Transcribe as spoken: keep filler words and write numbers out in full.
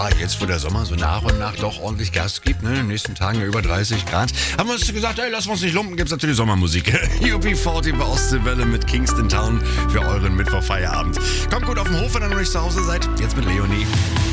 Ah, jetzt, wo der Sommer so nach und nach doch ordentlich Gas gibt, ne? In den nächsten Tagen ja über dreißig Grad, haben wir uns gesagt, ey, lass uns nicht lumpen, gibt's natürlich Sommermusik. U B vierzig bei Ostseewelle mit Kingston Town für euren Mittwochfeierabend. Kommt gut auf den Hof, wenn ihr noch nicht zu Hause seid. Jetzt mit Leonie.